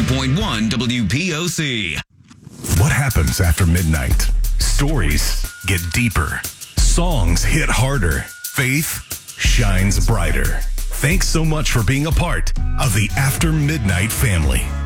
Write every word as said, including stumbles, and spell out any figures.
point one W P O C. What happens after midnight? Stories get deeper. Songs hit harder. Faith shines brighter. Thanks so much for being a part of the After Midnight family.